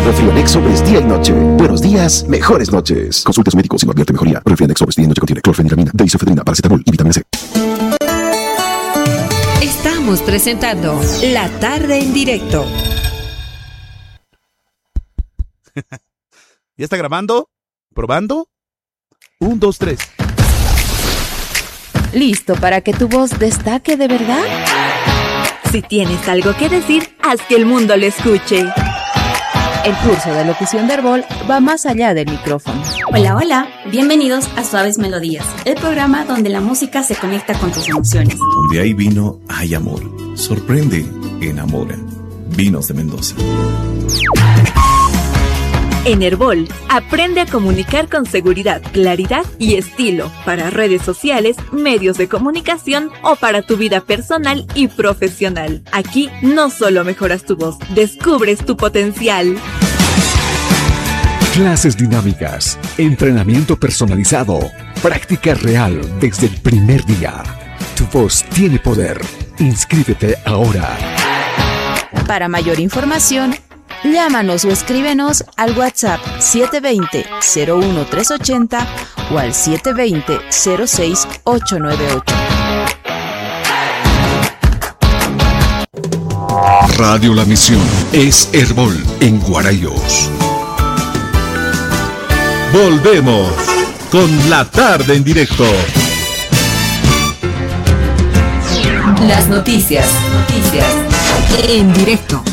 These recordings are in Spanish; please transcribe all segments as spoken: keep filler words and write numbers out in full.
Refrianex Sobres día y noche. Buenos días, mejores noches. Consulte a su médico si no advierte mejoría. Refrianex Sobres día y noche contiene clorfeniramina, deisofedrina, paracetamol y vitamina C. Estamos presentando La Tarde en Directo. ¿Ya está grabando? ¿Probando? Un, dos, tres. ¿Listo para que tu voz destaque de verdad? Si tienes algo que decir, haz que el mundo lo escuche. El curso de locución de Herbol va más allá del micrófono. Hola, hola. Bienvenidos a Suaves Melodías, el programa donde la música se conecta con tus emociones. Donde hay vino, hay amor. Sorprende, enamora. Vinos de Mendoza. En Herbol, aprende a comunicar con seguridad, claridad y estilo para redes sociales, medios de comunicación o para tu vida personal y profesional. Aquí no solo mejoras tu voz, descubres tu potencial. Clases dinámicas, entrenamiento personalizado, práctica real desde el primer día. Tu voz tiene poder. Inscríbete ahora. Para mayor información, llámanos o escríbenos al WhatsApp siete dos cero, cero uno tres ocho cero o al siete dos cero, cero seis ocho nueve ocho. Radio La Misión es Herbol en Guarayos. Volvemos con La Tarde en Directo. Las noticias, noticias en directo.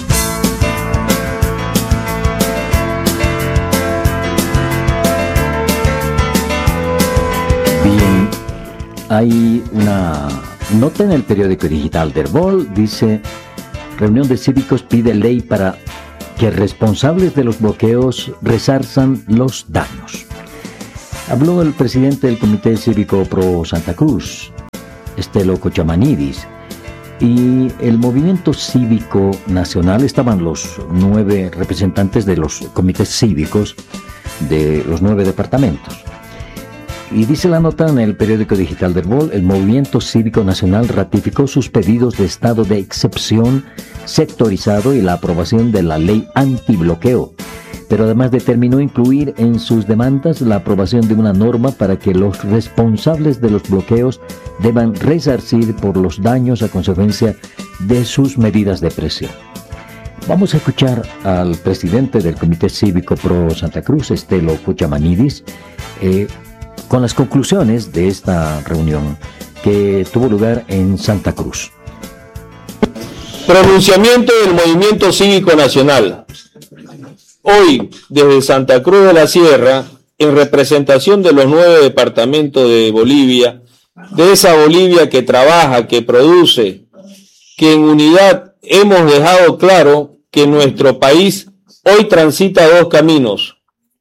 Bien, hay una nota en el periódico digital de Herbol, dice: reunión de cívicos pide ley para que responsables de los bloqueos resarzan los daños. Habló el presidente del Comité Cívico Pro Santa Cruz, Estelo Cochamanidis, y el Movimiento Cívico Nacional. Estaban los nueve representantes de los comités cívicos de los nueve departamentos. Y dice la nota en el periódico digital de Herbol: el Movimiento Cívico Nacional ratificó sus pedidos de estado de excepción sectorizado y la aprobación de la ley antibloqueo, pero además determinó incluir en sus demandas la aprobación de una norma para que los responsables de los bloqueos deban resarcir por los daños a consecuencia de sus medidas de presión. Vamos a escuchar al presidente del Comité Cívico Pro Santa Cruz, Estelo Cochamanidis, eh, con las conclusiones de esta reunión que tuvo lugar en Santa Cruz. Pronunciamiento del Movimiento Cívico Nacional. Hoy, desde Santa Cruz de la Sierra, en representación de los nueve departamentos de Bolivia, de esa Bolivia que trabaja, que produce, que en unidad hemos dejado claro que nuestro país hoy transita dos caminos.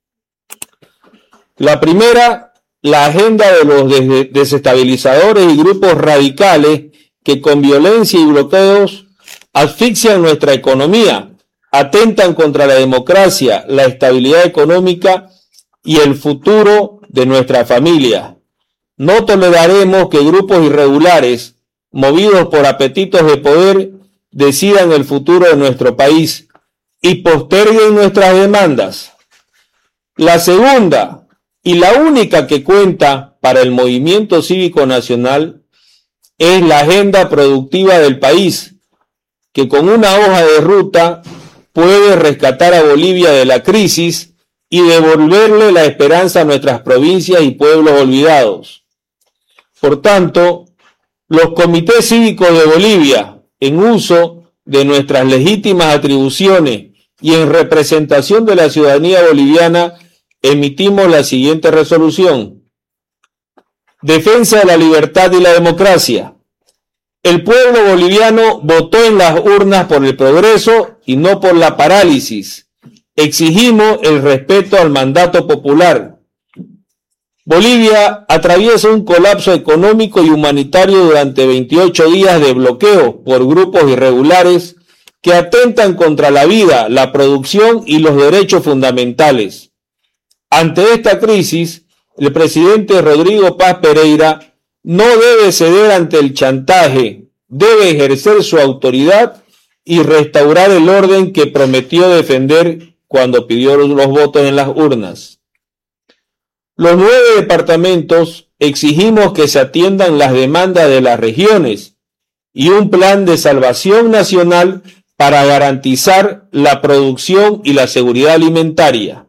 La primera, la agenda de los des- desestabilizadores y grupos radicales que con violencia y bloqueos asfixian nuestra economía, atentan contra la democracia, la estabilidad económica y el futuro de nuestra familia. No toleraremos que grupos irregulares, movidos por apetitos de poder, decidan el futuro de nuestro país y posterguen nuestras demandas. La segunda, y la única que cuenta para el Movimiento Cívico Nacional, es la agenda productiva del país, que con una hoja de ruta puede rescatar a Bolivia de la crisis y devolverle la esperanza a nuestras provincias y pueblos olvidados. Por tanto, los comités cívicos de Bolivia, en uso de nuestras legítimas atribuciones y en representación de la ciudadanía boliviana, emitimos la siguiente resolución. Defensa de la libertad y la democracia. El pueblo boliviano votó en las urnas por el progreso y no por la parálisis. Exigimos el respeto al mandato popular. Bolivia atraviesa un colapso económico y humanitario durante veintiocho días de bloqueo por grupos irregulares que atentan contra la vida, la producción y los derechos fundamentales. Ante esta crisis, el presidente Rodrigo Paz Pereira no debe ceder ante el chantaje, debe ejercer su autoridad y restaurar el orden que prometió defender cuando pidió los votos en las urnas. Los nueve departamentos exigimos que se atiendan las demandas de las regiones y un plan de salvación nacional para garantizar la producción y la seguridad alimentaria.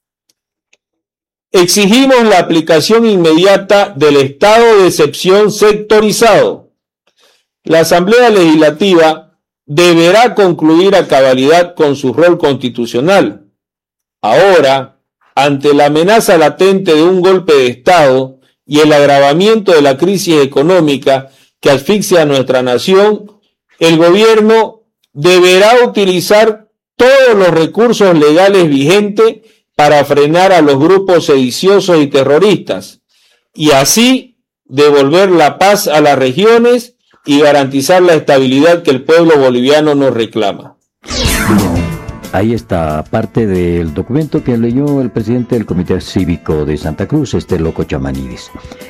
Exigimos la aplicación inmediata del estado de excepción sectorizado. La Asamblea Legislativa deberá concluir a cabalidad con su rol constitucional. Ahora, ante la amenaza latente de un golpe de Estado y el agravamiento de la crisis económica que asfixia a nuestra nación, el gobierno deberá utilizar todos los recursos legales vigentes para frenar a los grupos sediciosos y terroristas, y así devolver la paz a las regiones y garantizar la estabilidad que el pueblo boliviano nos reclama. Ahí está parte del documento que leyó el presidente del Comité Cívico de Santa Cruz, este loco Chamanidis.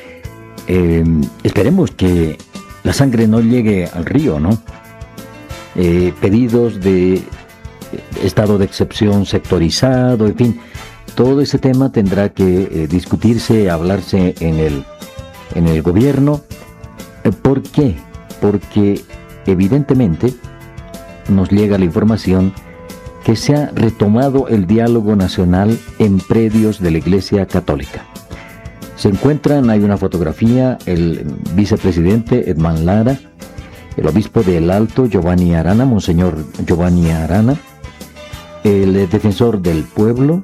Eh, esperemos que la sangre no llegue al río, ¿no? Eh, pedidos de estado de excepción sectorizado, en fin, todo ese tema tendrá que eh, discutirse, hablarse en el, en el gobierno. Eh, ¿Por qué? Porque evidentemente nos llega la información que se ha retomado el diálogo nacional en predios de la Iglesia Católica. Se encuentran, hay una fotografía, el vicepresidente Edman Lara, el obispo de El Alto, Giovanni Arana, Monseñor Giovanni Arana, el defensor del pueblo.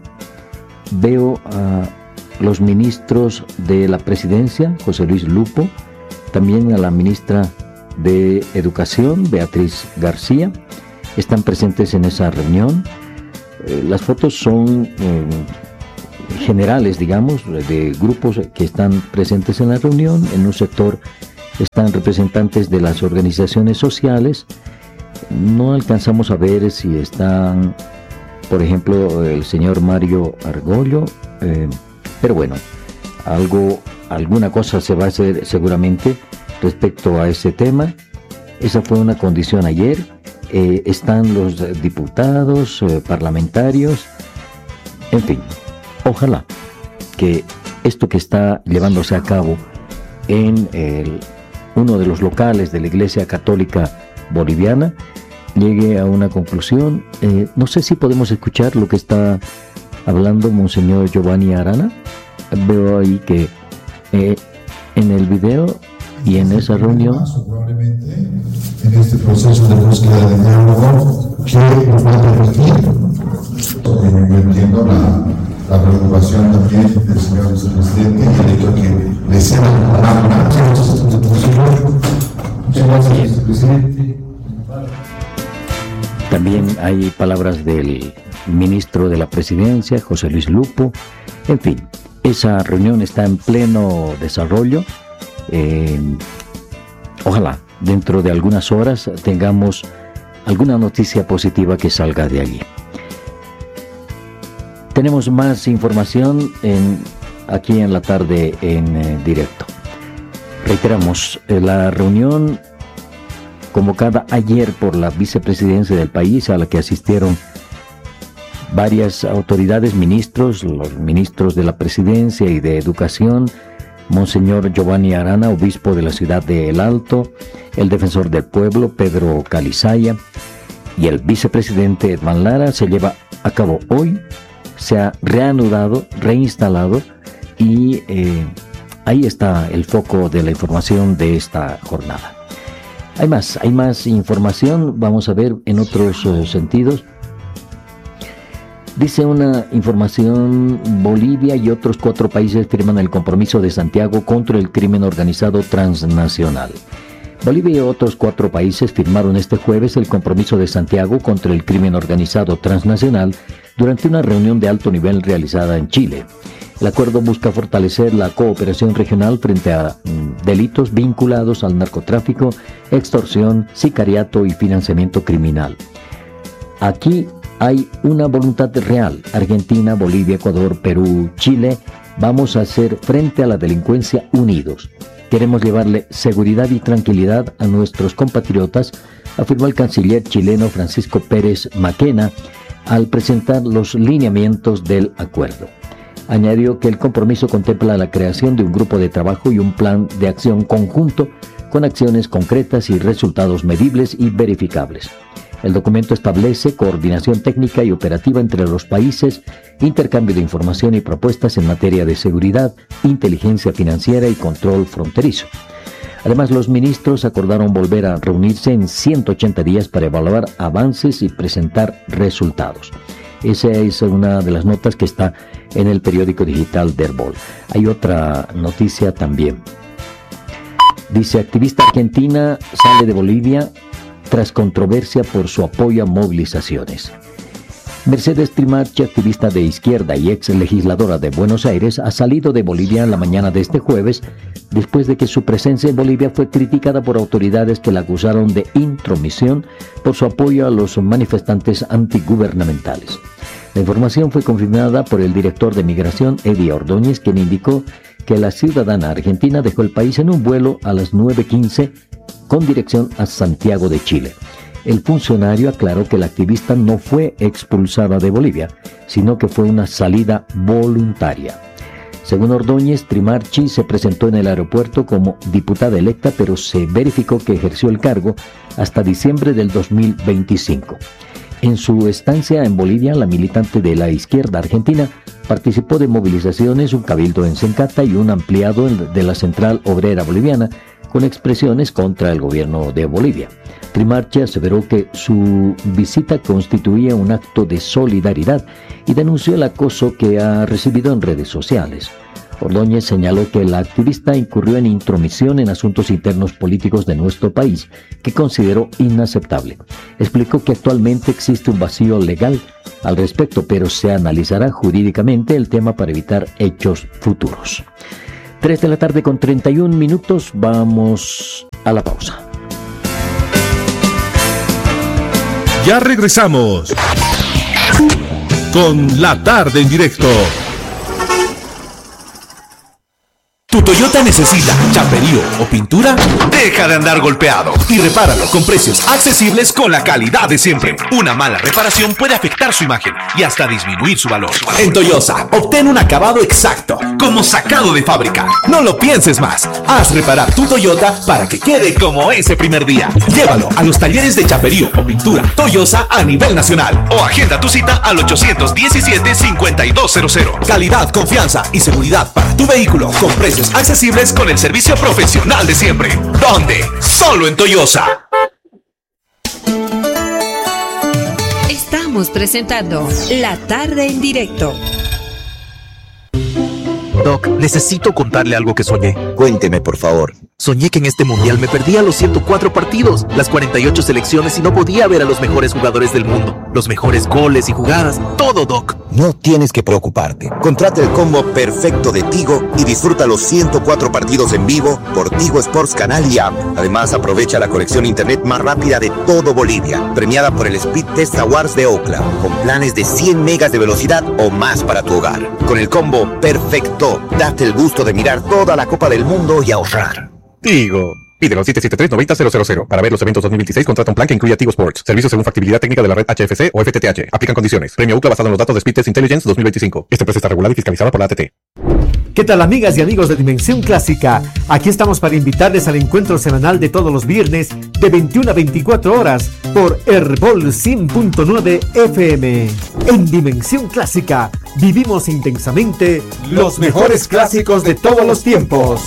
Veo a los ministros de la presidencia, José Luis Lupo, también a la ministra de Educación, Beatriz García, están presentes en esa reunión. Eh, las fotos son eh, generales, digamos, de grupos que están presentes en la reunión. En un sector están representantes de las organizaciones sociales. No alcanzamos a ver si están, por ejemplo, el señor Mario Argollo, eh, pero bueno, algo, alguna cosa se va a hacer seguramente respecto a ese tema. Esa fue una condición ayer. Eh, están los diputados, eh, parlamentarios, en fin, ojalá que esto que está llevándose a cabo en el, uno de los locales de la Iglesia Católica Boliviana llegue a una conclusión. Eh, no sé si podemos escuchar lo que está hablando Monseñor Giovanni Arana. Veo ahí que eh, en el video y en esa reunión, probablemente en este proceso de búsqueda de diálogo que nos va a permitir, eh, yo entiendo la, la preocupación también del señor vicepresidente, el hecho que le cedan la palabra. Muchas gracias, vicepresidente. También hay palabras del ministro de la presidencia, José Luis Lupo. En fin, esa reunión está en pleno desarrollo. Eh, ojalá dentro de algunas horas tengamos alguna noticia positiva que salga de allí. Tenemos más información en, aquí en la tarde en eh, directo. Reiteramos, eh, la reunión convocada ayer por la vicepresidencia del país, a la que asistieron varias autoridades, ministros, los ministros de la presidencia y de educación, Monseñor Giovanni Arana, obispo de la ciudad de El Alto, el defensor del pueblo, Pedro Calizaya, y el vicepresidente Edman Lara, se lleva a cabo hoy, se ha reanudado, reinstalado, y eh, ahí está el foco de la información de esta jornada. Hay más, hay más información, vamos a ver en otros uh, sentidos. Dice una información, Bolivia y otros cuatro países firman el compromiso de Santiago contra el crimen organizado transnacional. Bolivia y otros cuatro países firmaron este jueves el compromiso de Santiago contra el crimen organizado transnacional durante una reunión de alto nivel realizada en Chile. El acuerdo busca fortalecer la cooperación regional frente a mm, delitos vinculados al narcotráfico, extorsión, sicariato y financiamiento criminal. Aquí hay una voluntad real. Argentina, Bolivia, Ecuador, Perú, Chile, vamos a hacer frente a la delincuencia unidos. Queremos llevarle seguridad y tranquilidad a nuestros compatriotas, afirmó el canciller chileno Francisco Pérez Maquena al presentar los lineamientos del acuerdo. Añadió que el compromiso contempla la creación de un grupo de trabajo y un plan de acción conjunto con acciones concretas y resultados medibles y verificables. El documento establece coordinación técnica y operativa entre los países, intercambio de información y propuestas en materia de seguridad, inteligencia financiera y control fronterizo. Además, los ministros acordaron volver a reunirse en ciento ochenta días para evaluar avances y presentar resultados. Esa es una de las notas que está en el periódico digital Der Ball. Hay otra noticia también. Dice, activista argentina sale de Bolivia tras controversia por su apoyo a movilizaciones. Mercedes Trimarchi, activista de izquierda y ex legisladora de Buenos Aires, ha salido de Bolivia en la mañana de este jueves, después de que su presencia en Bolivia fue criticada por autoridades que la acusaron de intromisión por su apoyo a los manifestantes antigubernamentales. La información fue confirmada por el director de Migración, Eddie Ordóñez, quien indicó que la ciudadana argentina dejó el país en un vuelo a las nueve quince con dirección a Santiago de Chile. El funcionario aclaró que la activista no fue expulsada de Bolivia, sino que fue una salida voluntaria. Según Ordóñez, Trimarchi se presentó en el aeropuerto como diputada electa, pero se verificó que ejerció el cargo hasta diciembre del dos mil veinticinco. En su estancia en Bolivia, la militante de la izquierda argentina participó de movilizaciones, un cabildo en Sencata y un ampliado de la Central Obrera Boliviana, con expresiones contra el gobierno de Bolivia. Trimarchi aseveró que su visita constituía un acto de solidaridad y denunció el acoso que ha recibido en redes sociales. Ordóñez señaló que la activista incurrió en intromisión en asuntos internos políticos de nuestro país, que consideró inaceptable. Explicó que actualmente existe un vacío legal al respecto, pero se analizará jurídicamente el tema para evitar hechos futuros. tres de la tarde con treinta y un minutos, vamos a la pausa. Ya regresamos con La Tarde en Directo. ¿Tu Toyota necesita chaperío o pintura? Deja de andar golpeado y repáralo con precios accesibles con la calidad de siempre. Una mala reparación puede afectar su imagen y hasta disminuir su valor. En Toyosa, obtén un acabado exacto, como sacado de fábrica. No lo pienses más. Haz reparar tu Toyota para que quede como ese primer día. Llévalo a los talleres de chaperío o pintura Toyosa a nivel nacional o agenda tu cita al ochocientos diecisiete, cincuenta y dos cero cero. Calidad, confianza y seguridad para tu vehículo con precios accesibles con el servicio profesional de siempre. ¿Dónde? Solo en Toyosa. Estamos presentando La Tarde en Directo. Doc, necesito contarle algo que soñé. Cuénteme, por favor. Soñé que en este mundial me perdía los ciento cuatro partidos, las cuarenta y ocho selecciones y no podía ver a los mejores jugadores del mundo, los mejores goles y jugadas, todo, Doc. No tienes que preocuparte. Contrata el combo perfecto de Tigo y disfruta los ciento cuatro partidos en vivo por Tigo Sports Canal y App. Además, aprovecha la conexión internet más rápida de todo Bolivia, premiada por el Speed Test Awards de Ookla, con planes de cien megas de velocidad o más para tu hogar. Con el combo perfecto, date el gusto de mirar toda la Copa del Mundo y ahorrar. Tigo. Pídelo al siete siete tres, nueve cero cero cero. Para ver los eventos dos mil veintiséis, contrata un plan que incluya Tigo Sports. Servicios según factibilidad técnica de la red H F C o F T T H. Aplican condiciones. Premio Ookla basado en los datos de Speed Test Intelligence dos mil veinticinco. Esta empresa está regulada y fiscalizada por la A T T. ¿Qué tal, amigas y amigos de Dimensión Clásica? Aquí estamos para invitarles al encuentro semanal de todos los viernes de veintiuna a veinticuatro horas por Herbol cien punto nueve F M. En Dimensión Clásica vivimos intensamente los mejores clásicos de todos los tiempos.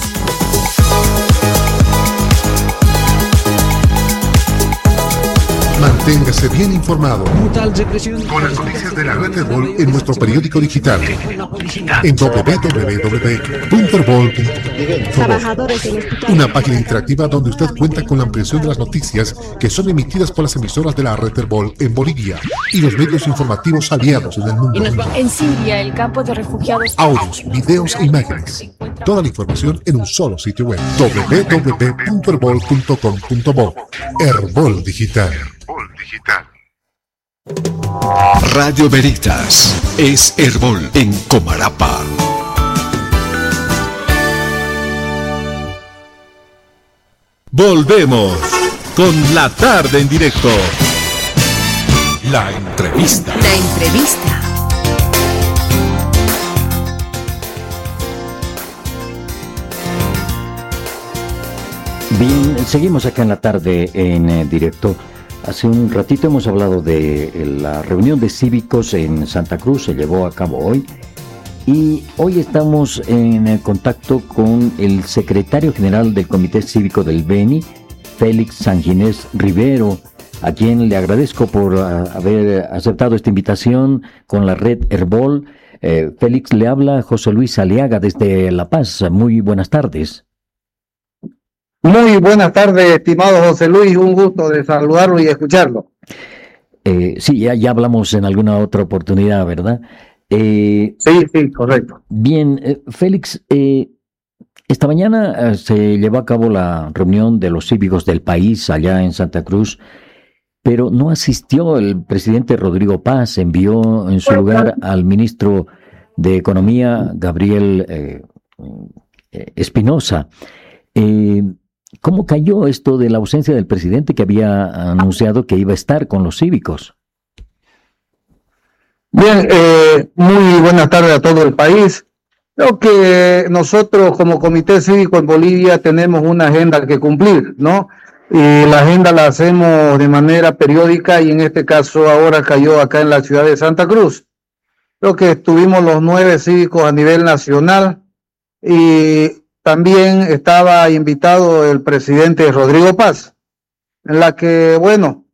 Manténgase bien informado con las noticias de la red Herbol en nuestro periódico digital en doble u doble u doble u punto herbol punto com. Una página interactiva donde usted cuenta con la ampliación de las noticias que son emitidas por las emisoras de la red Herbol en Bolivia y los medios informativos aliados en el mundo. En Siria, el campo de refugiados. Audios, videos e imágenes. Toda la información en un solo sitio web. doble u doble u doble u punto herbol punto com punto bo. Herbol Digital. Digital. Radio Veritas es Herbol en Comarapa. Volvemos con La Tarde en Directo. La entrevista. La entrevista. Bien, seguimos acá en la tarde en eh, directo. Hace un ratito hemos hablado de eh, la reunión de cívicos en Santa Cruz, se llevó a cabo hoy. Y hoy estamos en eh, contacto con el secretario general del Comité Cívico del Beni, Félix Sanginés Rivero, a quien le agradezco por uh, haber aceptado esta invitación con la red Herbol. Eh, Félix, le habla José Luis Aliaga desde La Paz. Muy buenas tardes. Muy buenas tardes, estimado José Luis, un gusto de saludarlo y escucharlo. Eh, sí, ya, ya hablamos en alguna otra oportunidad, ¿verdad? Eh, sí, sí, correcto. Bien, eh, Félix, eh, esta mañana eh, se llevó a cabo la reunión de los cívicos del país allá en Santa Cruz, pero no asistió el presidente Rodrigo Paz, envió en su lugar al ministro de Economía, Gabriel eh, Espinosa. Eh, ¿Cómo cayó esto de la ausencia del presidente que había anunciado que iba a estar con los cívicos? Bien, eh, muy buenas tardes a todo el país. Creo que nosotros como Comité Cívico en Bolivia tenemos una agenda que cumplir, ¿no? Y la agenda la hacemos de manera periódica y en este caso ahora cayó acá en la ciudad de Santa Cruz. Creo que estuvimos los nueve cívicos a nivel nacional y también estaba invitado el presidente Rodrigo Paz, en la que, bueno,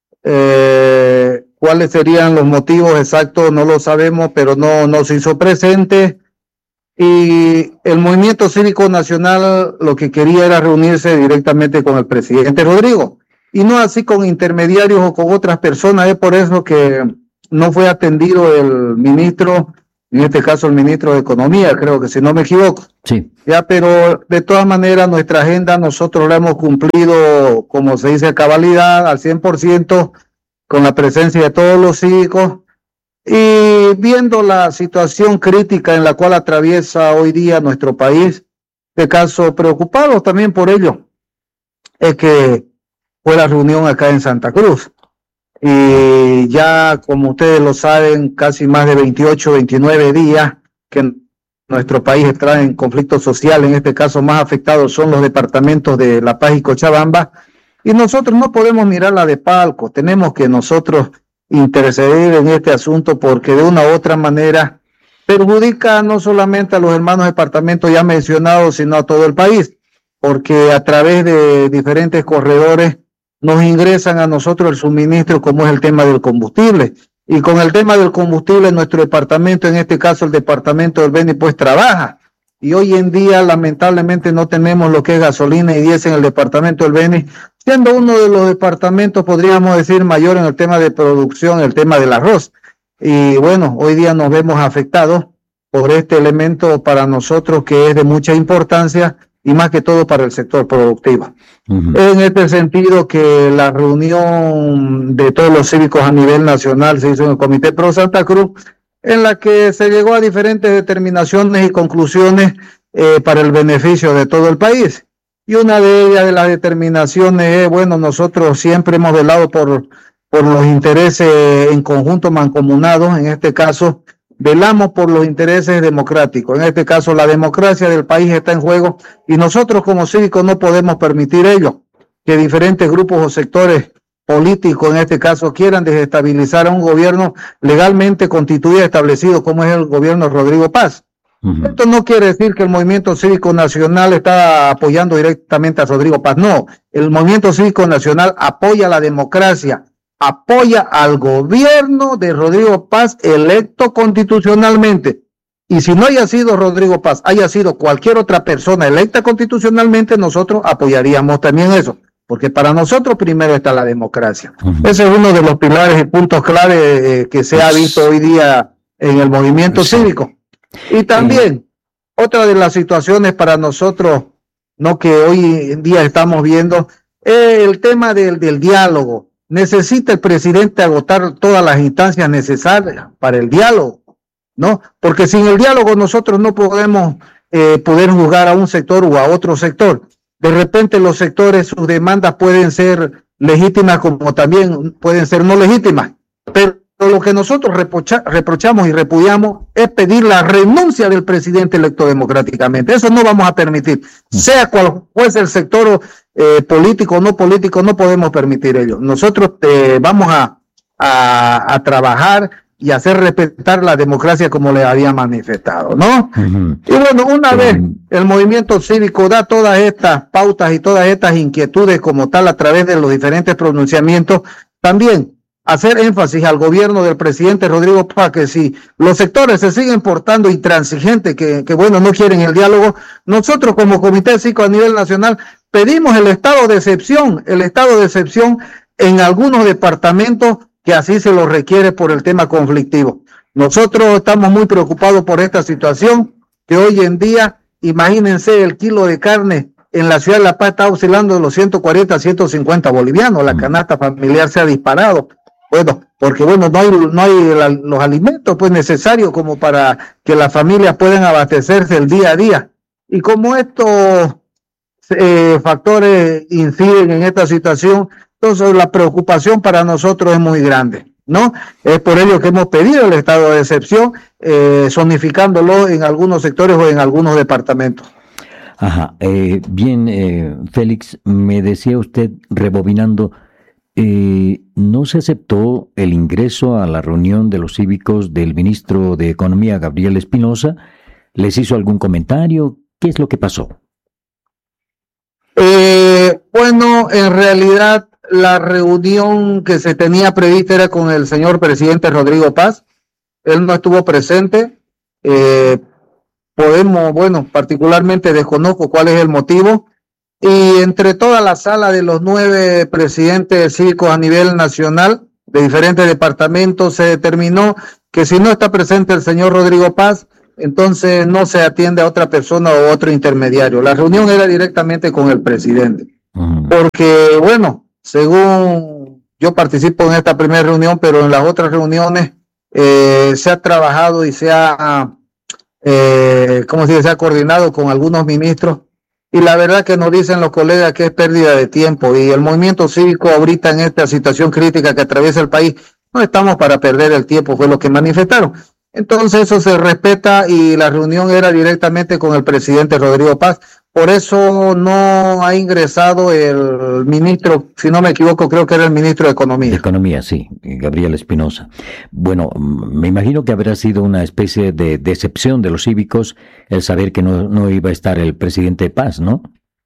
eh, cuáles serían los motivos exactos no lo sabemos, pero no, no se hizo presente. Y el Movimiento Cívico Nacional lo que quería era reunirse directamente con el presidente Rodrigo, y no así con intermediarios o con otras personas. Es por eso que no fue atendido el ministro, en este caso el ministro de Economía, creo que si no me equivoco. Sí. Ya, pero de todas maneras nuestra agenda nosotros la hemos cumplido, como se dice, a cabalidad, al cien por ciento, con la presencia de todos los cívicos, y viendo la situación crítica en la cual atraviesa hoy día nuestro país, de caso preocupados también por ello, es que fue la reunión acá en Santa Cruz. Y ya, como ustedes lo saben, casi más de veintiocho, veintinueve días que nuestro país está en conflicto social. En este caso más afectados son los departamentos de La Paz y Cochabamba, y nosotros no podemos mirarla de palco, tenemos que nosotros interceder en este asunto, porque de una u otra manera perjudica no solamente a los hermanos departamentos ya mencionados, sino a todo el país, porque a través de diferentes corredores nos ingresan a nosotros el suministro, como es el tema del combustible. Y con el tema del combustible, nuestro departamento, en este caso el departamento del Beni, pues trabaja. Y hoy en día, lamentablemente, no tenemos lo que es gasolina y diésel en el departamento del Beni, siendo uno de los departamentos, podríamos decir, mayor en el tema de producción, el tema del arroz. Y bueno, hoy día nos vemos afectados por este elemento para nosotros que es de mucha importancia, y más que todo para el sector productivo. Uh-huh. En este sentido, que la reunión de todos los cívicos a nivel nacional se hizo en el Comité Pro Santa Cruz, en la que se llegó a diferentes determinaciones y conclusiones eh, para el beneficio de todo el país. Y una de ellas, de las determinaciones, es, bueno, nosotros siempre hemos velado por, por los intereses en conjunto mancomunados. En este caso, velamos por los intereses democráticos. En este caso, la democracia del país está en juego, y nosotros como cívicos no podemos permitir ello, que diferentes grupos o sectores políticos, en este caso, quieran desestabilizar a un gobierno legalmente constituido y establecido, como es el gobierno de Rodrigo Paz. Uh-huh. Esto no quiere decir que el Movimiento Cívico Nacional está apoyando directamente a Rodrigo Paz. No, el Movimiento Cívico Nacional apoya la democracia, apoya al gobierno de Rodrigo Paz electo constitucionalmente. Y si no haya sido Rodrigo Paz, haya sido cualquier otra persona electa constitucionalmente, nosotros apoyaríamos también eso, porque para nosotros primero está la democracia. Uh-huh. Ese es uno de los pilares y puntos clave eh, que se ha visto hoy día en el movimiento sí. cívico. Y también, uh-huh. otra de las situaciones para nosotros, no que hoy en día estamos viendo, es el tema del, del diálogo. Necesita el presidente agotar todas las instancias necesarias para el diálogo, ¿no? Porque sin el diálogo nosotros no podemos eh, poder juzgar a un sector o a otro sector. De repente los sectores, sus demandas pueden ser legítimas como también pueden ser no legítimas. Pero lo que nosotros reprocha, reprochamos y repudiamos es pedir la renuncia del presidente electo democráticamente. Eso no vamos a permitir. Sea cual fuese el sector eh, político o no político, no podemos permitir ello. Nosotros eh, vamos a, a, a trabajar y hacer respetar la democracia como le había manifestado, ¿no? Uh-huh. Y bueno, una uh-huh. vez el movimiento cívico da todas estas pautas y todas estas inquietudes como tal a través de los diferentes pronunciamientos, también hacer énfasis al gobierno del presidente Rodrigo Paz que si los sectores se siguen portando intransigentes, que, que bueno, no quieren el diálogo, nosotros como Comité Cívico a nivel nacional pedimos el estado de excepción, el estado de excepción en algunos departamentos que así se lo requiere por el tema conflictivo. Nosotros estamos muy preocupados por esta situación, que hoy en día, imagínense, el kilo de carne en la ciudad de La Paz está oscilando de los ciento cuarenta a ciento cincuenta bolivianos, la canasta familiar se ha disparado. Bueno, porque bueno, no hay, no hay la, los alimentos pues necesarios como para que las familias puedan abastecerse el día a día. Y como estos eh, factores inciden en esta situación, entonces la preocupación para nosotros es muy grande, ¿no? Es por ello que hemos pedido el estado de excepción, eh, zonificándolo en algunos sectores o en algunos departamentos. Ajá, eh, bien, eh, Félix, me decía usted, rebobinando, eh, ¿no se aceptó el ingreso a la reunión de los cívicos del ministro de Economía, Gabriel Espinosa? ¿Les hizo algún comentario? ¿Qué es lo que pasó? Eh, bueno, en realidad la reunión que se tenía prevista era con el señor presidente Rodrigo Paz. Él no estuvo presente. Eh, podemos, bueno, particularmente desconozco cuál es el motivo. Y entre toda la sala de los nueve presidentes cívicos a nivel nacional de diferentes departamentos se determinó que si no está presente el señor Rodrigo Paz, entonces no se atiende a otra persona o otro intermediario. La reunión era directamente con el presidente. Uh-huh. Porque, bueno, según yo participo en esta primera reunión, pero en las otras reuniones eh, se ha trabajado y se ha, eh, ¿cómo se dice? Se ha coordinado con algunos ministros. Y la verdad que nos dicen los colegas que es pérdida de tiempo. Y el movimiento cívico ahorita en esta situación crítica que atraviesa el país, no estamos para perder el tiempo, fue lo que manifestaron. Entonces eso se respeta y la reunión era directamente con el presidente Rodrigo Paz. Por eso no ha ingresado el ministro, si no me equivoco, creo que era el ministro de Economía. De Economía, sí, Gabriel Espinosa. Bueno, me imagino que habrá sido una especie de decepción de los cívicos el saber que no, no iba a estar el presidente Paz, ¿no?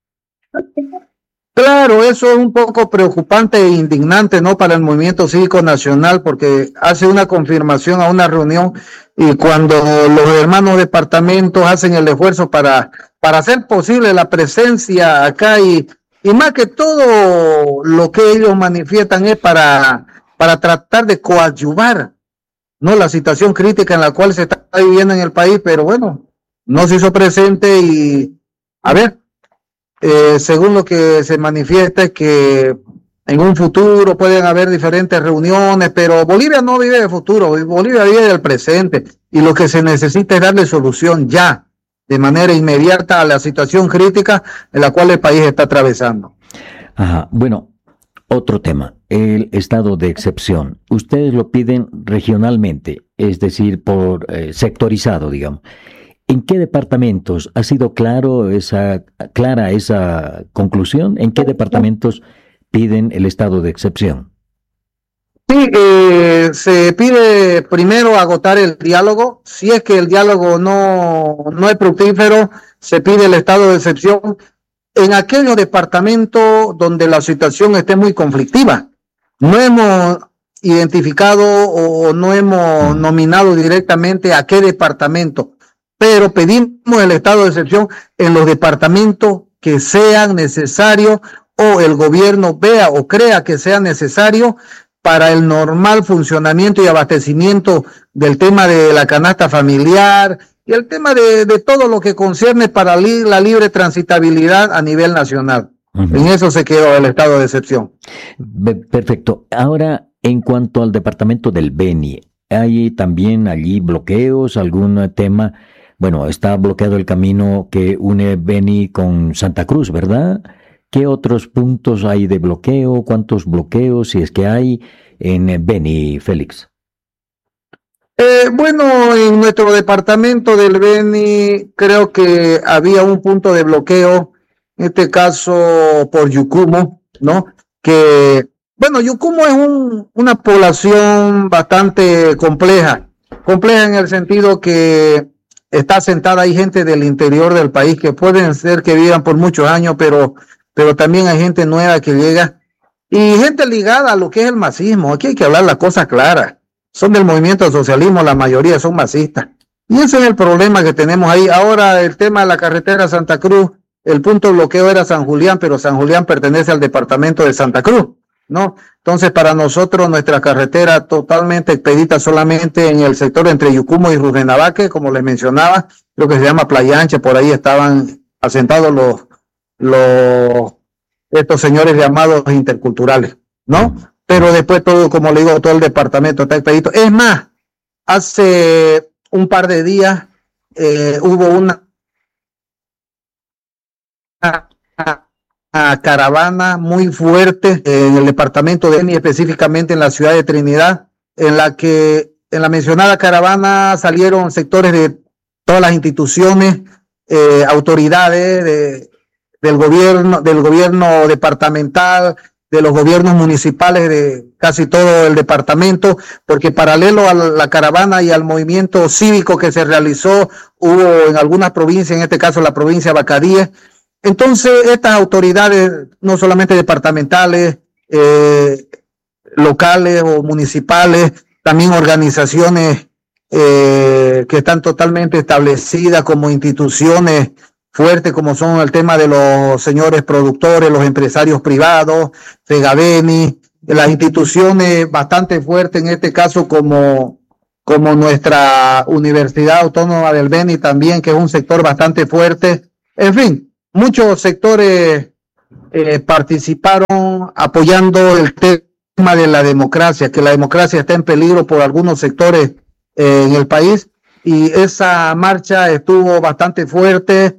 Claro, eso es un poco preocupante e indignante, ¿no? Para el movimiento cívico nacional, porque hace una confirmación a una reunión y cuando los hermanos departamentos hacen el esfuerzo para, para hacer posible la presencia acá y, y más que todo lo que ellos manifiestan es para, para tratar de coadyuvar, ¿no? La situación crítica en la cual se está viviendo en el país, pero bueno, no se hizo presente y, a ver, Eh, según lo que se manifiesta es que en un futuro pueden haber diferentes reuniones, pero Bolivia no vive de futuro, Bolivia vive del presente y lo que se necesita es darle solución ya, de manera inmediata a la situación crítica en la cual el país está atravesando. Ajá, bueno, otro tema, el estado de excepción. Ustedes lo piden regionalmente, es decir, por eh, sectorizado, digamos. ¿En qué departamentos ha sido claro esa, clara esa conclusión? ¿En qué departamentos piden el estado de excepción? Sí, eh, se pide primero agotar el diálogo. Si es que el diálogo no, no es fructífero, se pide el estado de excepción en aquellos departamentos donde la situación esté muy conflictiva. No hemos identificado o no hemos nominado directamente a qué departamento, pero pedimos el estado de excepción en los departamentos que sean necesarios o el gobierno vea o crea que sea necesario para el normal funcionamiento y abastecimiento del tema de la canasta familiar y el tema de, de todo lo que concierne para li, la libre transitabilidad a nivel nacional. Uh-huh. En eso se quedó el estado de excepción. Perfecto. Ahora, en cuanto al departamento del Beni, ¿hay también allí bloqueos, algún tema? Bueno, está bloqueado el camino que une Beni con Santa Cruz, ¿verdad? ¿Qué otros puntos hay de bloqueo? ¿Cuántos bloqueos, si es que hay? en Beni, Félix? Eh, bueno, en nuestro departamento del Beni creo que había un punto de bloqueo, en este caso por Yucumo, ¿no? Que, bueno, Yucumo es un, una población bastante compleja, compleja en el sentido que está asentada, hay gente del interior del país que pueden ser que vivan por muchos años, pero, pero también hay gente nueva que llega y gente ligada a lo que es el masismo. Aquí hay que hablar las cosas claras. Son del movimiento del socialismo, la mayoría son masistas. Y ese es el problema que tenemos ahí. Ahora el tema de la carretera Santa Cruz, el punto de bloqueo era San Julián, pero San Julián pertenece al departamento de Santa Cruz, ¿no? Entonces para nosotros nuestra carretera totalmente expedita solamente en el sector entre Yucumo y Rudenavaque, como les mencionaba, creo que se llama Playa Ancha, por ahí estaban asentados los, los estos señores llamados interculturales, ¿no? Pero después todo, como le digo, todo el departamento está expedito. Es más, hace un par de días eh, hubo una, una, una caravana muy fuerte en el departamento de Beni, específicamente en la ciudad de Trinidad, en la que en la mencionada caravana salieron sectores de todas las instituciones, eh, autoridades de, del gobierno, del gobierno departamental, de los gobiernos municipales de casi todo el departamento, porque paralelo a la caravana y al movimiento cívico que se realizó, hubo en algunas provincias, en este caso la provincia de Bacadíes. Entonces, estas autoridades, no solamente departamentales, eh, locales o municipales, también organizaciones eh, que están totalmente establecidas como instituciones fuertes, como son el tema de los señores productores, los empresarios privados, Fegabeni, las instituciones bastante fuertes, en este caso como, como nuestra Universidad Autónoma del Beni también, que es un sector bastante fuerte. En fin, muchos sectores eh, participaron apoyando el tema de la democracia, que la democracia está en peligro por algunos sectores eh, en el país, y esa marcha estuvo bastante fuerte.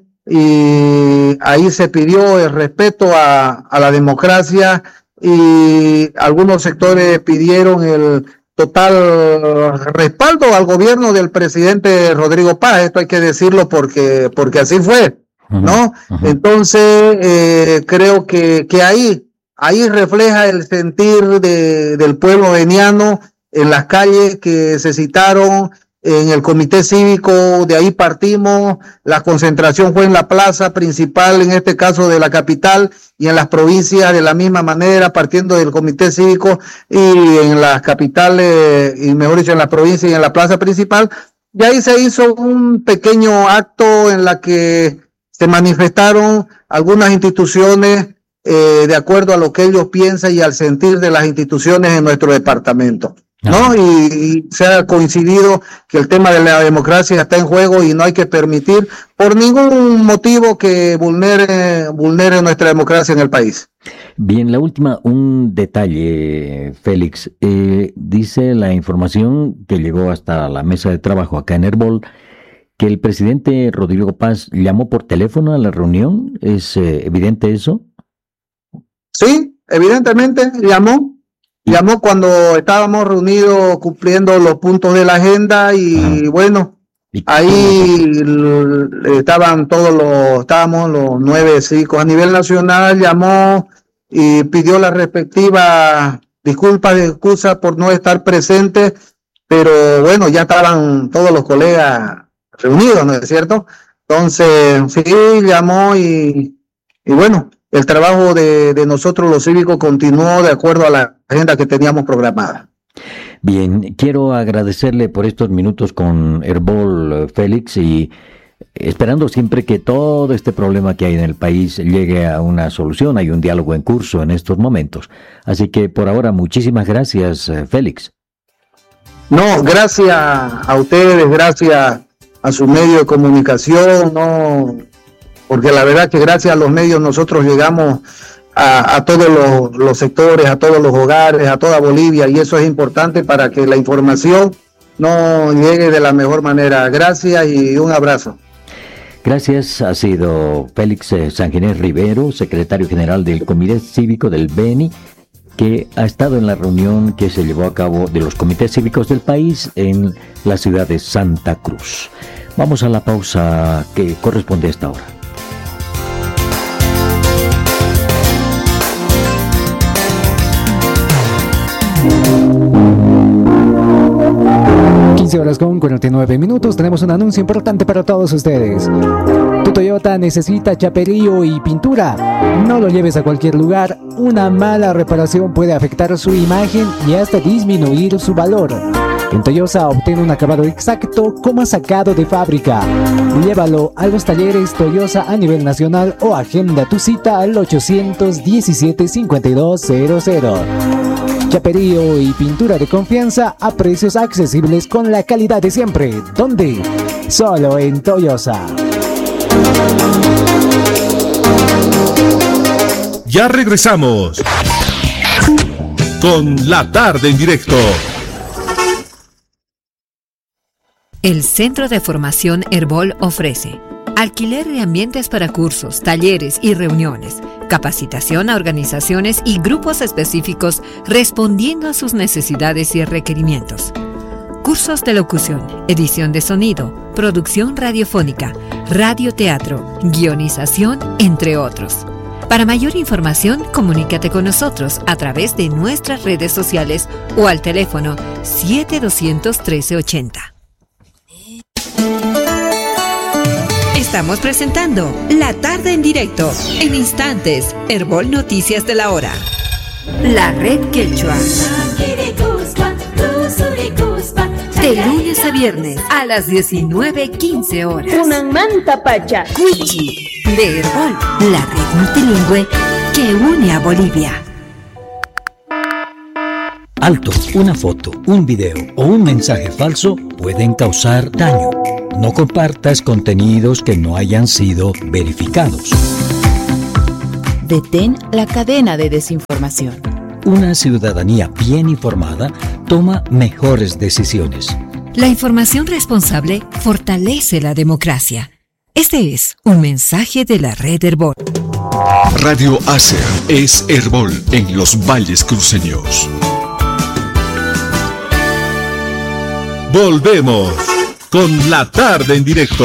Y ahí se pidió el respeto a, a la democracia y algunos sectores pidieron el total respaldo al gobierno del presidente Rodrigo Paz. Esto hay que decirlo porque, porque así fue, ¿no? Uh-huh. Entonces, eh, creo que, que ahí, ahí refleja el sentir de, del pueblo veniano en las calles que se citaron. En el comité cívico, de ahí partimos, la concentración fue en la plaza principal, en este caso de la capital, y en las provincias de la misma manera, partiendo del comité cívico, y en las capitales, y mejor dicho, en la provincia y en la plaza principal, y ahí se hizo un pequeño acto en la que se manifestaron algunas instituciones eh, de acuerdo a lo que ellos piensan y al sentir de las instituciones en nuestro departamento, ¿no? Y, y se ha coincidido que el tema de la democracia está en juego y no hay que permitir por ningún motivo que vulnere, vulnere nuestra democracia en el país. Bien, la última, un detalle, Félix. Eh, dice la información que llegó hasta la mesa de trabajo acá en Herbol, que el presidente Rodrigo Paz llamó por teléfono a la reunión. ¿Es eh, evidente eso? Sí, evidentemente llamó. Llamó cuando estábamos reunidos cumpliendo los puntos de la agenda y ah. bueno, ahí estaban todos los, estábamos los nueve cívicos a nivel nacional, llamó y pidió la respectiva disculpas y excusas por no estar presentes, pero bueno, ya estaban todos los colegas reunidos, ¿no es cierto? Entonces, sí, llamó y, y bueno, el trabajo de, de nosotros los cívicos continuó de acuerdo a la agenda que teníamos programada. Bien, quiero agradecerle por estos minutos con Herbol, Félix, y esperando siempre que todo este problema que hay en el país llegue a una solución. Hay un diálogo en curso en estos momentos. Así que por ahora, muchísimas gracias, Félix. No, gracias a ustedes, gracias a su medio de comunicación, no, porque la verdad que gracias a los medios nosotros llegamos a, a todos los, los sectores, a todos los hogares, a toda Bolivia, y eso es importante para que la información no llegue de la mejor manera. Gracias y un abrazo. Gracias, ha sido Félix Sanginés Rivero, secretario general del Comité Cívico del Beni, que ha estado en la reunión que se llevó a cabo de los comités cívicos del país en la ciudad de Santa Cruz. Vamos a la pausa que corresponde a esta hora. quince horas con cuarenta y nueve minutos. Tenemos un anuncio importante para todos ustedes. Tu Toyota necesita chaperío y pintura. No lo lleves a cualquier lugar. Una mala reparación puede afectar su imagen y hasta disminuir su valor. En Toyosa obtén un acabado exacto como sacado de fábrica. Llévalo a los talleres Toyosa a nivel nacional o agenda tu cita al ochocientos diecisiete cincuenta y dos cero cero. Chaperío y pintura de confianza a precios accesibles con la calidad de siempre. ¿Dónde? Solo en Toyosa. Ya regresamos con La Tarde en Directo. El Centro de Formación Herbol ofrece alquiler de ambientes para cursos, talleres y reuniones, capacitación a organizaciones y grupos específicos respondiendo a sus necesidades y requerimientos. Cursos de locución, edición de sonido, producción radiofónica, radioteatro, guionización, entre otros. Para mayor información, comunícate con nosotros a través de nuestras redes sociales o al teléfono siete dos cero cero, uno tres ocho cero. Estamos presentando La Tarde en Directo. En instantes, Herbol Noticias de la Hora. La Red Quechua. De lunes a viernes a las diecinueve quince horas. Una manta pacha. Cuichi de Herbol, la red multilingüe que une a Bolivia. Alto, una foto, un video o un mensaje falso pueden causar daño. No compartas contenidos que no hayan sido verificados. Detén la cadena de desinformación. Una ciudadanía bien informada toma mejores decisiones. La información responsable fortalece la democracia. Este es un mensaje de la red Herbol. Radio Acer es Herbol en los valles cruceños. Volvemos con La Tarde en Directo.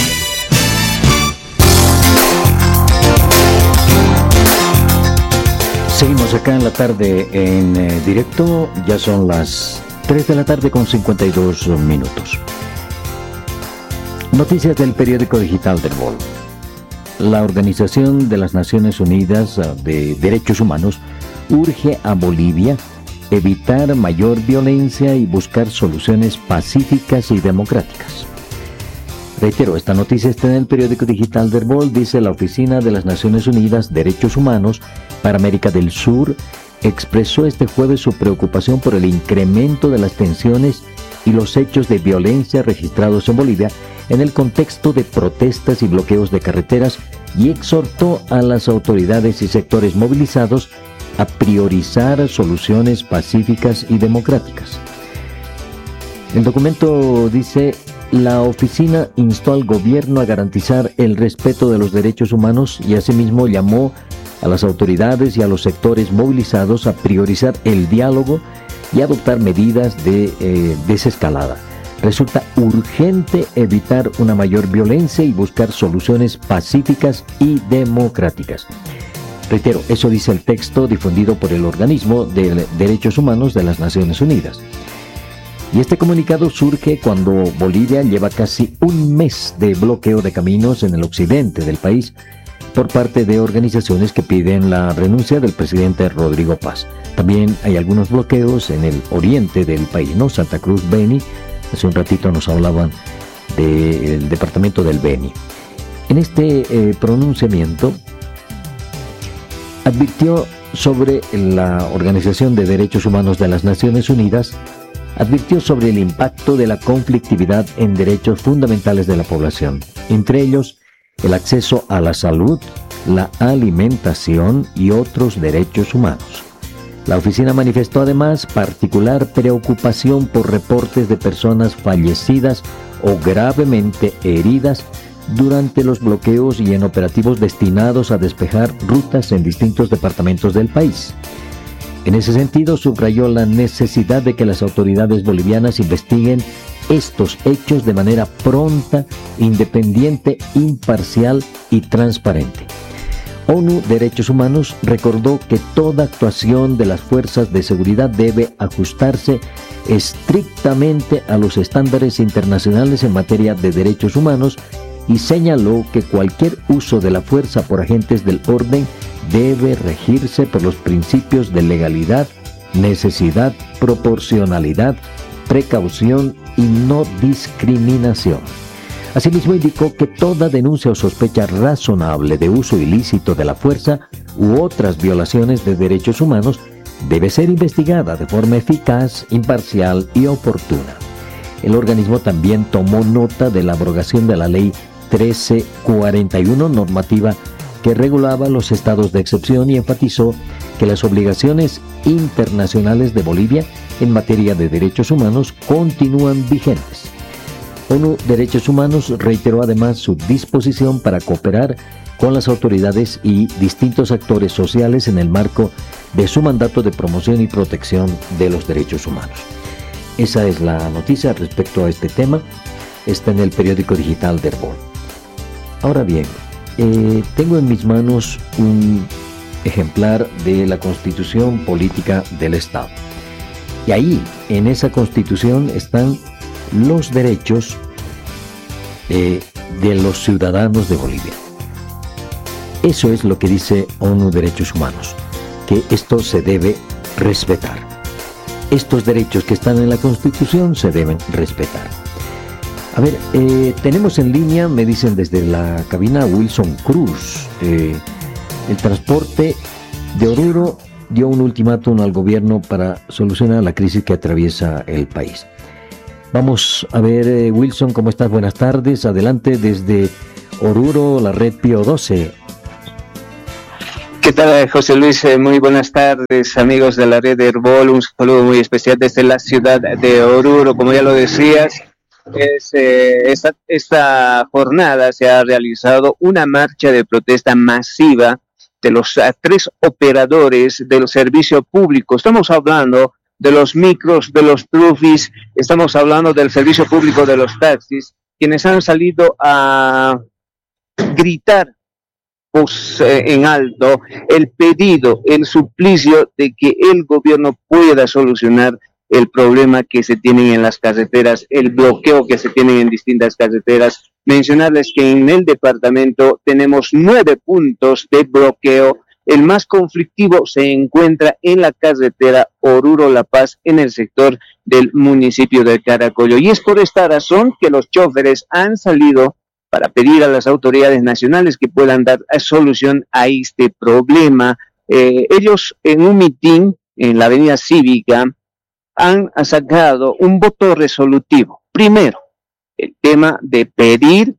Seguimos acá en La Tarde en eh, directo. Ya son las tres de la tarde con cincuenta y dos minutos. Noticias del periódico digital del Herbol. La Organización de las Naciones Unidas de Derechos Humanos urge a Bolivia evitar mayor violencia y buscar soluciones pacíficas y democráticas. Reitero, esta noticia está en el periódico digital del Herbol. Dice: la Oficina de las Naciones Unidas Derechos Humanos para América del Sur expresó este jueves su preocupación por el incremento de las tensiones y los hechos de violencia registrados en Bolivia en el contexto de protestas y bloqueos de carreteras, y exhortó a las autoridades y sectores movilizados a priorizar soluciones pacíficas y democráticas. El documento dice: la oficina instó al gobierno a garantizar el respeto de los derechos humanos y asimismo llamó a las autoridades y a los sectores movilizados a priorizar el diálogo y adoptar medidas de eh, desescalada. Resulta urgente evitar una mayor violencia y buscar soluciones pacíficas y democráticas. Reitero, eso dice el texto difundido por el Organismo de Derechos Humanos de las Naciones Unidas. Y este comunicado surge cuando Bolivia lleva casi un mes de bloqueo de caminos en el occidente del país por parte de organizaciones que piden la renuncia del presidente Rodrigo Paz. También hay algunos bloqueos en el oriente del país, ¿no? Santa Cruz, Beni. Hace un ratito nos hablaban del departamento del Beni. En este eh, pronunciamiento advirtió sobre la Organización de Derechos Humanos de las Naciones Unidas, advirtió sobre el impacto de la conflictividad en derechos fundamentales de la población, entre ellos el acceso a la salud, la alimentación y otros derechos humanos. La oficina manifestó además particular preocupación por reportes de personas fallecidas o gravemente heridas durante los bloqueos y en operativos destinados a despejar rutas en distintos departamentos del país. En ese sentido, subrayó la necesidad de que las autoridades bolivianas investiguen estos hechos de manera pronta, independiente, imparcial y transparente. ONU Derechos Humanos recordó que toda actuación de las fuerzas de seguridad debe ajustarse estrictamente a los estándares internacionales en materia de derechos humanos y señaló que cualquier uso de la fuerza por agentes del orden debe regirse por los principios de legalidad, necesidad, proporcionalidad, precaución y no discriminación. Asimismo, indicó que toda denuncia o sospecha razonable de uso ilícito de la fuerza u otras violaciones de derechos humanos debe ser investigada de forma eficaz, imparcial y oportuna. El organismo también tomó nota de la abrogación de la Ley trece cuarenta y uno, normativa que regulaba los estados de excepción, y enfatizó que las obligaciones internacionales de Bolivia en materia de derechos humanos continúan vigentes. ONU Derechos Humanos reiteró además su disposición para cooperar con las autoridades y distintos actores sociales en el marco de su mandato de promoción y protección de los derechos humanos. Esa es la noticia respecto a este tema. Está en el periódico digital de Herbol. Ahora bien, eh, tengo en mis manos un ejemplar de la Constitución Política del Estado. Y ahí, en esa Constitución, están los derechos eh, de los ciudadanos de Bolivia. Eso es lo que dice ONU Derechos Humanos, que esto se debe respetar. Estos derechos que están en la Constitución se deben respetar. A ver, eh, tenemos en línea, me dicen desde la cabina, Wilson Cruz. Eh, el transporte de Oruro dio un ultimátum al gobierno para solucionar la crisis que atraviesa el país. Vamos a ver, eh, Wilson, ¿cómo estás? Buenas tardes. Adelante desde Oruro, la red Pío doce. ¿Qué tal, José Luis? Muy buenas tardes, amigos de la red de Herbol. Un saludo muy especial desde la ciudad de Oruro. Como ya lo decías, es, eh, esta, esta jornada se ha realizado una marcha de protesta masiva de los uh, tres operadores del servicio público. Estamos hablando de los micros, de los trufis, estamos hablando del servicio público de los taxis, quienes han salido a gritar pues, eh, en alto el pedido, el suplicio de que el gobierno pueda solucionar el problema que se tienen en las carreteras, el bloqueo que se tienen en distintas carreteras. Mencionarles que en el departamento tenemos nueve puntos de bloqueo. El más conflictivo se encuentra en la carretera Oruro-La Paz, en el sector del municipio de Caracollo. Y es por esta razón que los choferes han salido para pedir a las autoridades nacionales que puedan dar solución a este problema. Eh, ellos en un mitin en la avenida Cívica han sacado un voto resolutivo. Primero, el tema de pedir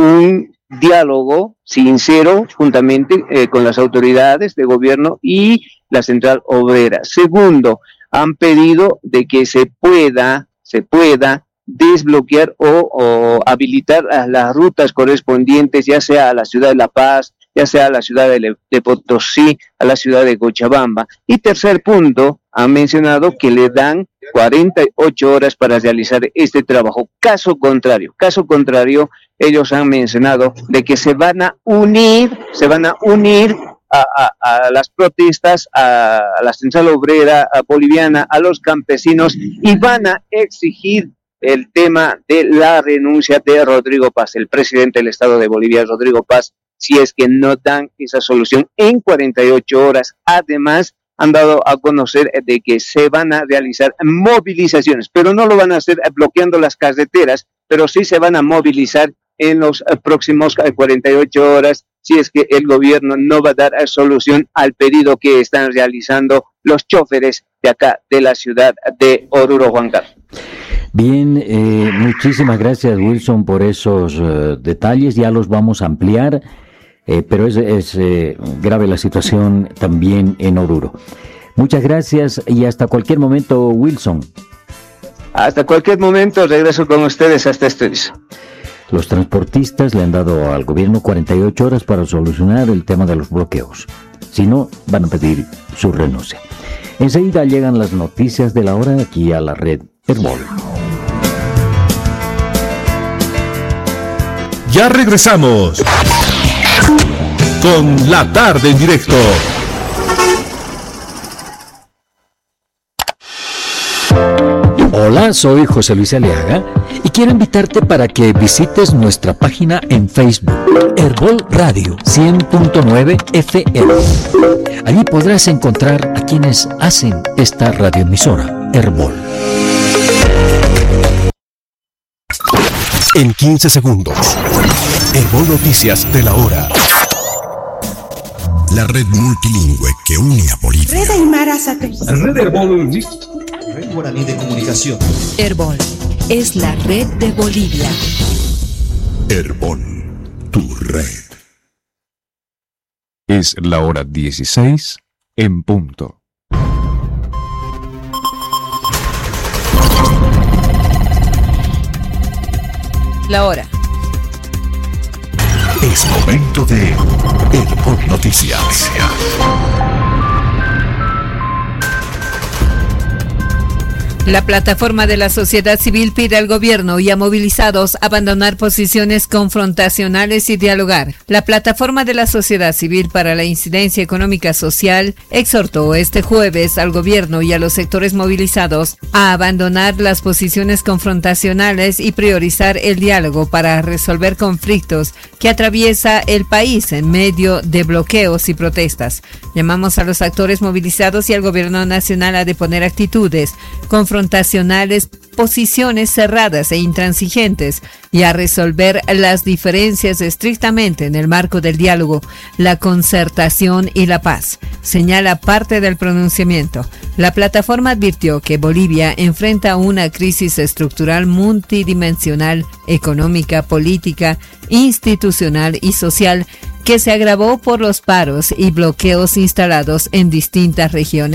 un diálogo sincero juntamente eh, con las autoridades de gobierno y la central obrera. Segundo, han pedido de que se pueda, se pueda desbloquear o, o habilitar a las rutas correspondientes, ya sea a la ciudad de La Paz, ya sea a la ciudad de, de Potosí, a la ciudad de Cochabamba. Y tercer punto, han mencionado que le dan cuarenta y ocho horas para realizar este trabajo. Caso contrario, caso contrario, ellos han mencionado de que se van a unir, se van a unir a, a, a las protestas, a, a la central obrera a boliviana, a los campesinos, y van a exigir el tema de la renuncia de Rodrigo Paz, el presidente del Estado de Bolivia, Rodrigo Paz, si es que no dan esa solución en cuarenta y ocho horas. Además, han dado a conocer de que se van a realizar movilizaciones, pero no lo van a hacer bloqueando las carreteras, pero sí se van a movilizar en los próximos cuarenta y ocho horas, si es que el gobierno no va a dar solución al pedido que están realizando los choferes de acá, de la ciudad de Oruro, Juan Carlos. Bien, eh, muchísimas gracias, Wilson, por esos uh, detalles. Ya los vamos a ampliar, eh, pero es, es eh, grave la situación también en Oruro. Muchas gracias y hasta cualquier momento, Wilson. Hasta cualquier momento, regreso con ustedes hasta estudios. Los transportistas le han dado al gobierno cuarenta y ocho horas para solucionar el tema de los bloqueos. Si no, van a pedir su renuncia. Enseguida llegan las noticias de la hora aquí a la red Herbol. Ya regresamos con La Tarde en Directo. Hola, soy José Luis Aliaga y quiero invitarte para que visites nuestra página en Facebook, Herbol Radio cien punto nueve F M. Allí podrás encontrar a quienes hacen esta radioemisora, Herbol. En quince segundos, Herbol Noticias de la hora. La red multilingüe que une a Bolivia. Red Aymara Satélite. Red Herbol. Red Guaraní de Comunicación. Herbol es la red de Bolivia. Herbol, tu red. Es la hora dieciséis en punto. La hora. Es momento de Herbol Noticias. La plataforma de la sociedad civil pide al gobierno y a movilizados abandonar posiciones confrontacionales y dialogar. La plataforma de la sociedad civil para la incidencia económica social exhortó este jueves al gobierno y a los sectores movilizados a abandonar las posiciones confrontacionales y priorizar el diálogo para resolver conflictos que atraviesa el país en medio de bloqueos y protestas. Llamamos a los actores movilizados y al gobierno nacional a deponer actitudes confrontacionales confrontacionales, posiciones cerradas e intransigentes y a resolver las diferencias estrictamente en el marco del diálogo, la concertación y la paz, señala parte del pronunciamiento. La plataforma advirtió que Bolivia enfrenta una crisis estructural multidimensional, económica, política, institucional y social que se agravó por los paros y bloqueos instalados en distintas regiones